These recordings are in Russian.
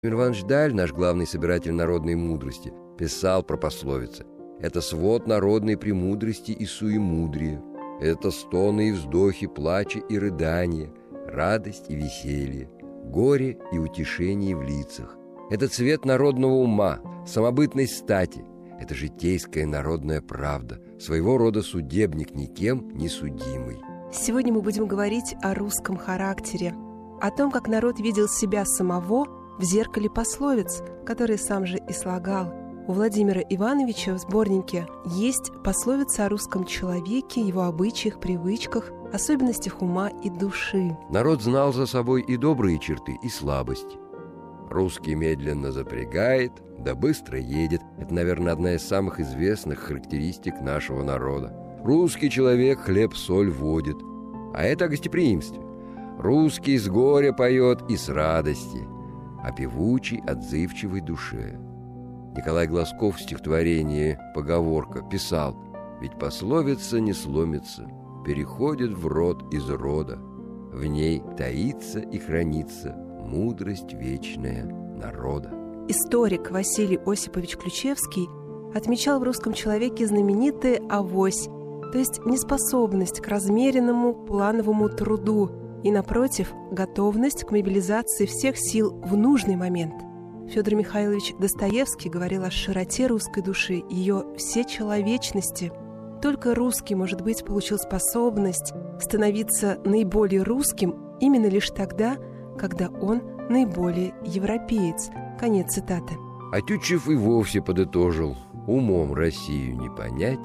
Владимир Иванович Даль, наш главный собиратель народной мудрости, писал про пословицы. Это свод народной премудрости и суемудрия. Это стоны и вздохи, плачи и рыдания, радость и веселье, горе и утешение в лицах. Это цвет народного ума, самобытной стати. Это житейская народная правда, своего рода судебник, никем не судимый. Сегодня мы будем говорить о русском характере, о том, как народ видел себя самого в зеркале пословиц, которые сам же и слагал. У Владимира Ивановича в сборнике есть пословицы о русском человеке, его обычаях, привычках, особенностях ума и души. Народ знал за собой и добрые черты, и слабости. Русский медленно запрягает, да быстро едет. Это, наверное, одна из самых известных характеристик нашего народа. Русский человек хлеб-соль водит, а это о гостеприимстве. Русский с горя поет и с радости, о певучей, отзывчивой душе. Николай Глазков в стихотворении «Поговорка» писал: «Ведь пословица не сломится, переходит в род из рода, в ней таится и хранится мудрость вечная народа». Историк Василий Осипович Ключевский отмечал в русском человеке знаменитое «авось», то есть неспособность к размеренному плановому труду и, напротив, готовность к мобилизации всех сил в нужный момент. Федор Михайлович Достоевский говорил о широте русской души, ее всечеловечности. Только русский, может быть, получил способность становиться наиболее русским именно лишь тогда, когда он наиболее европеец. Конец цитаты. А Тютчев и вовсе подытожил: «Умом Россию не понять,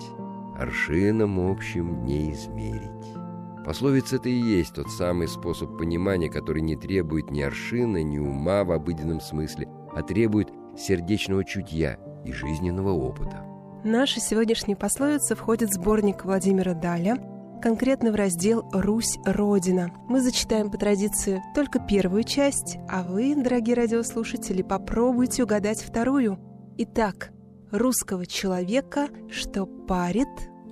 аршином общим не измерить». Пословица — это и есть тот самый способ понимания, который не требует ни аршина, ни ума в обыденном смысле, а требует сердечного чутья и жизненного опыта. Наша сегодняшняя пословица входит в сборник Владимира Даля, конкретно в раздел «Русь, Родина». Мы зачитаем по традиции только первую часть, а вы, дорогие радиослушатели, попробуйте угадать вторую. Итак, русского человека, что парит...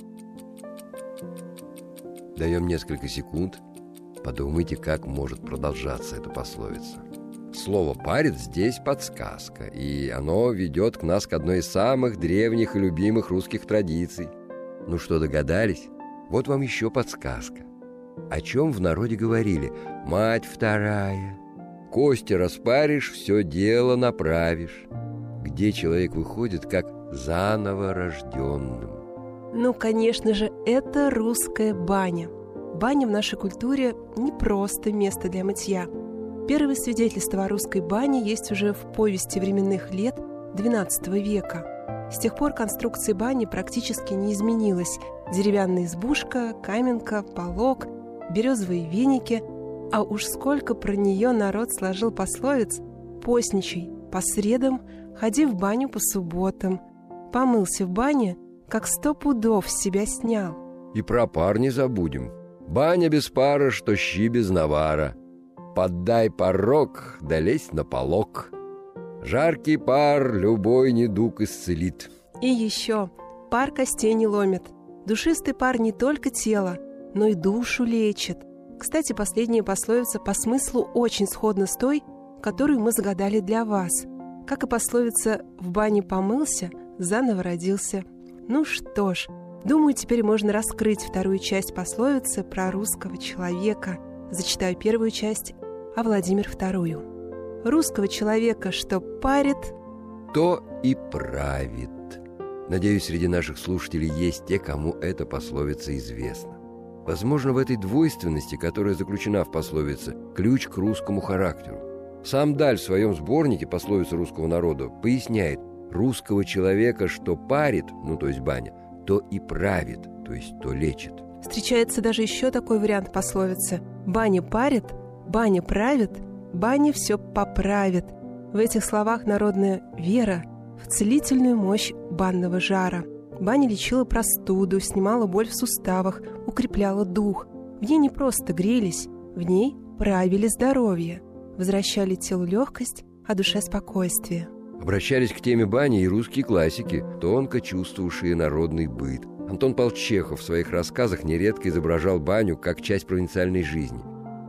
Даем несколько секунд. Подумайте, как может продолжаться эта пословица. Слово «парит» здесь подсказка, и оно ведет нас к одной из самых древних и любимых русских традиций. Ну что, догадались? Вот вам еще подсказка. О чем в народе говорили? «Мать вторая, кости распаришь, все дело направишь», где человек выходит как заново рожденным. Ну, конечно же, это русская баня. Баня в нашей культуре не просто место для мытья. Первые свидетельства о русской бане есть уже в повести временных лет XII века. С тех пор конструкция бани практически не изменилась. Деревянная избушка, каменка, полог, березовые веники. А уж сколько про нее народ сложил пословиц: «Постничай по средам, ходи в баню по субботам, помылся в бане, как 100 пудов с себя снял». И про пар не забудем. «Баня без пара, что щи без навара. Поддай порог, да лезь на полог. Жаркий пар любой недуг исцелит». И еще: пар костей не ломит. Душистый пар не только тело, но и душу лечит. Кстати, последняя пословица по смыслу очень сходна с той, которую мы загадали для вас. Как и пословица «в бане помылся, заново родился». Ну что ж, думаю, теперь можно раскрыть вторую часть пословицы про русского человека. Зачитаю первую часть, а Владимир вторую. Русского человека, что парит, то и правит. Надеюсь, среди наших слушателей есть те, кому эта пословица известна. Возможно, в этой двойственности, которая заключена в пословице, ключ к русскому характеру. Сам Даль в своем сборнике «Пословицы русского народа» поясняет: русского человека, что парит, ну то есть баня, то и правит, то есть то лечит. Встречается даже еще такой вариант пословицы: баня парит, баня правит, баня все поправит. В этих словах народная вера в целительную мощь банного жара. Баня лечила простуду, снимала боль в суставах, укрепляла дух. В ней не просто грелись, в ней правили здоровье, возвращали телу легкость, а душе спокойствие. Обращались к теме бани и русские классики, тонко чувствовавшие народный быт. Антон Павлович Чехов в своих рассказах нередко изображал баню как часть провинциальной жизни.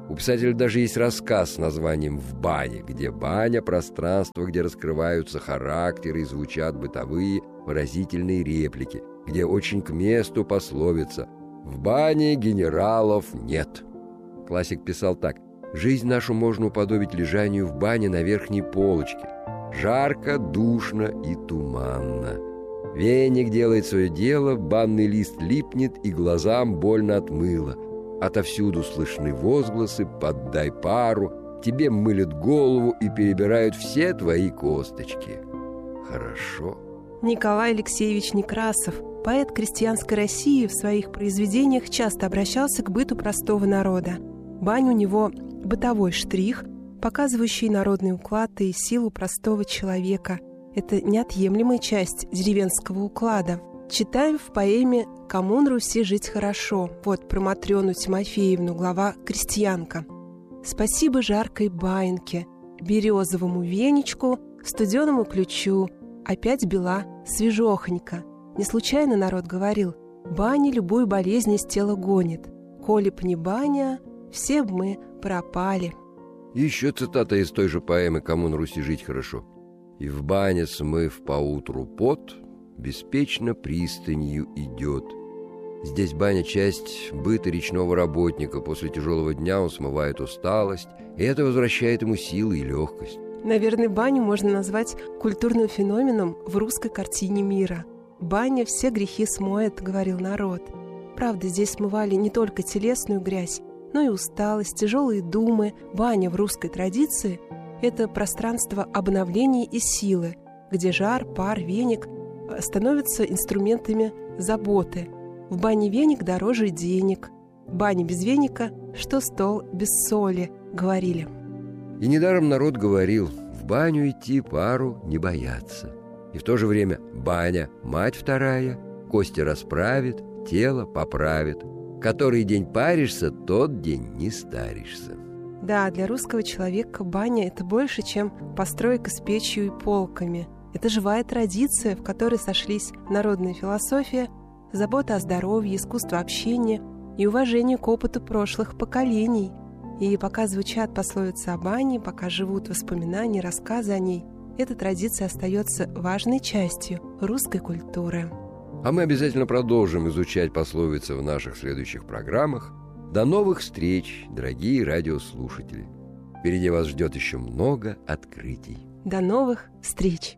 У писателя даже есть рассказ с названием «В бане», где баня – пространство, где раскрываются характеры и звучат бытовые выразительные реплики, где очень к месту пословица «В бане генералов нет». Классик писал так: «Жизнь нашу можно уподобить лежанию в бане на верхней полочке. Жарко, душно и туманно. Веник делает свое дело, банный лист липнет и глазам больно от мыла. Отовсюду слышны возгласы «поддай пару», тебе мылят голову и перебирают все твои косточки. Хорошо». Николай Алексеевич Некрасов, поэт крестьянской России, в своих произведениях часто обращался к быту простого народа. Баня у него – бытовой штрих, показывающий народный уклад и силу простого человека. Это неотъемлемая часть деревенского уклада. Читаем в поэме «Кому на Руси жить хорошо». Вот про Матрёну Тимофеевну, глава «Крестьянка». «Спасибо жаркой баиньке, березовому веничку, студеному ключу, опять бела, свежохонька. Не случайно народ говорил: баня любую болезнь из тела гонит. Коли б не баня, все б мы пропали». Еще цитата из той же поэмы «Кому на Руси жить хорошо». «И в бане, смыв поутру пот, беспечно пристанью идет». Здесь баня – часть быта речного работника. После тяжелого дня он смывает усталость, и это возвращает ему силы и легкость. Наверное, баню можно назвать культурным феноменом в русской картине мира. «Баня все грехи смоет», — говорил народ. Правда, здесь смывали не только телесную грязь, но и усталость, тяжелые думы. Баня в русской традиции – это пространство обновления и силы, где жар, пар, веник становятся инструментами заботы. В бане веник дороже денег. Баня без веника, что стол без соли, говорили. И недаром народ говорил: в баню идти, пару не бояться. И в то же время баня – мать вторая, кости расправит, тело поправит. Который день паришься, тот день не старишься. Да, для русского человека баня – это больше, чем постройка с печью и полками. Это живая традиция, в которой сошлись народная философия, забота о здоровье, искусство общения и уважение к опыту прошлых поколений. И пока звучат пословицы о бане, пока живут воспоминания, рассказы о ней, эта традиция остается важной частью русской культуры. А мы обязательно продолжим изучать пословицы в наших следующих программах. До новых встреч, дорогие радиослушатели! Впереди вас ждет еще много открытий. До новых встреч!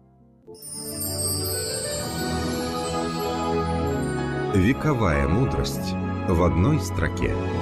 Вековая мудрость в одной строке.